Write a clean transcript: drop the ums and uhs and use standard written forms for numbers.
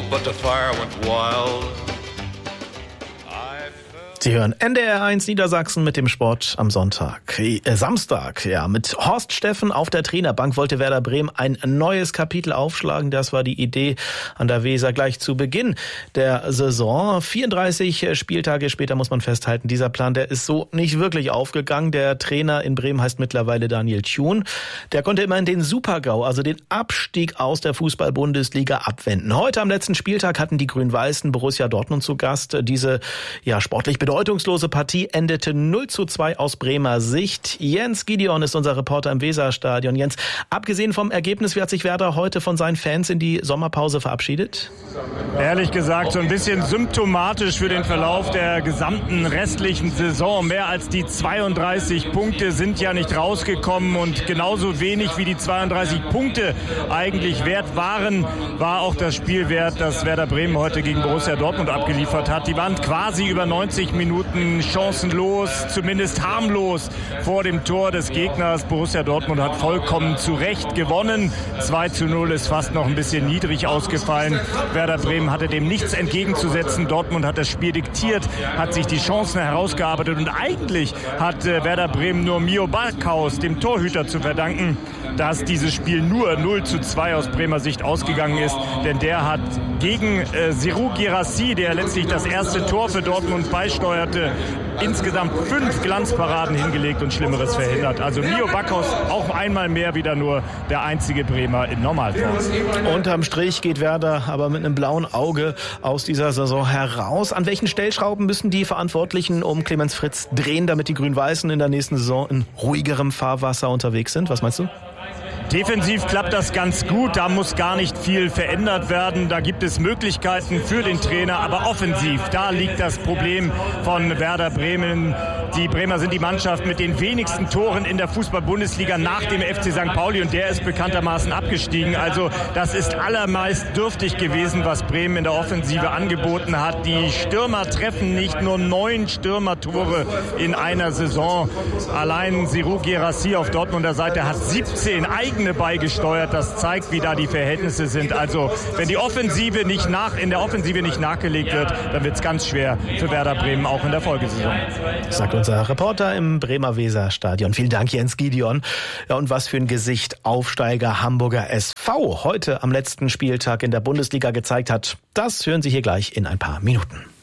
but the fire went wild. Sie hören NDR 1 Niedersachsen mit dem Sport am Samstag. Ja, mit Horst Steffen auf der Trainerbank wollte Werder Bremen ein neues Kapitel aufschlagen. Das war die Idee an der Weser gleich zu Beginn der Saison. 34 Spieltage später muss man festhalten, dieser Plan, der ist so nicht wirklich aufgegangen. Der Trainer in Bremen heißt mittlerweile Daniel Thun. Der konnte immerhin den Super-GAU, also den Abstieg aus der Fußball-Bundesliga abwenden. Heute am letzten Spieltag hatten die Grün-Weißen Borussia Dortmund zu Gast. Diese sportlich bedeutungslose Partie endete 0:2 aus Bremer Sicht. Jens Gideon ist unser Reporter im Weserstadion. Jens, abgesehen vom Ergebnis, wie hat sich Werder heute von seinen Fans in die Sommerpause verabschiedet? Ehrlich gesagt, so ein bisschen symptomatisch für den Verlauf der gesamten restlichen Saison. Mehr als die 32 Punkte sind ja nicht rausgekommen und genauso wenig wie die 32 Punkte eigentlich wert waren, war auch das Spiel wert, das Werder Bremen heute gegen Borussia Dortmund abgeliefert hat. Die waren quasi über 90 Minuten chancenlos, zumindest harmlos vor dem Tor des Gegners. Borussia Dortmund hat vollkommen zu Recht gewonnen. 2:0 ist fast noch ein bisschen niedrig ausgefallen. Werder Bremen hatte dem nichts entgegenzusetzen. Dortmund hat das Spiel diktiert, hat sich die Chancen herausgearbeitet und eigentlich hat Werder Bremen nur Mio Backhaus, dem Torhüter, zu verdanken, dass dieses Spiel nur 0:2 aus Bremer Sicht ausgegangen ist. Denn der hat gegen Serhou Guirassy, der letztlich das erste Tor für Dortmund beisteuerte, insgesamt 5 Glanzparaden hingelegt und Schlimmeres verhindert. Also Mio Backhaus auch einmal mehr wieder nur der einzige Bremer in Normalform. Unterm Strich geht Werder aber mit einem blauen Auge aus dieser Saison heraus. An welchen Stellschrauben müssen die Verantwortlichen um Clemens Fritz drehen, damit die Grün-Weißen in der nächsten Saison in ruhigerem Fahrwasser unterwegs sind? Was meinst du? Defensiv klappt das ganz gut, da muss gar nicht viel verändert werden, da gibt es Möglichkeiten für den Trainer, aber offensiv, da liegt das Problem von Werder Bremen. Die Bremer sind die Mannschaft mit den wenigsten Toren in der Fußball-Bundesliga nach dem FC St. Pauli und der ist bekanntermaßen abgestiegen. Also das ist allermeist dürftig gewesen, was Bremen in der Offensive angeboten hat. Die Stürmer treffen nicht, nur 9 Stürmertore in einer Saison. Allein Serhou Guirassy auf Dortmunder Seite hat 17 eigene beigesteuert. Das zeigt, wie da die Verhältnisse sind. Also wenn in der Offensive nicht nachgelegt wird, dann wird es ganz schwer für Werder Bremen auch in der Folgesaison. Sagt unser Reporter im Bremer Weserstadion. Vielen Dank, Jens Gideon. Ja, und was für ein Gesicht Aufsteiger Hamburger SV heute am letzten Spieltag in der Bundesliga gezeigt hat, das hören Sie hier gleich in ein paar Minuten.